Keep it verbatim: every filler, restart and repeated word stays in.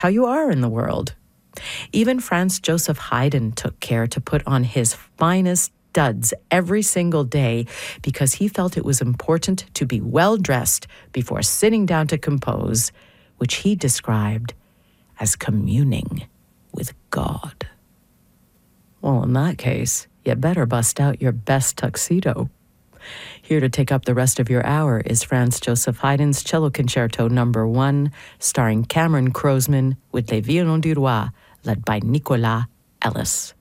how you are in the world. Even Franz Joseph Haydn took care to put on his finest duds every single day because he felt it was important to be well dressed before sitting down to compose, which he described as communing with God. Well, in that case, you better bust out your best tuxedo. Here to take up the rest of your hour is Franz Joseph Haydn's Cello Concerto Number One, starring Cameron Croasman with Les Violons du Roi, led by Nicolas Ellis.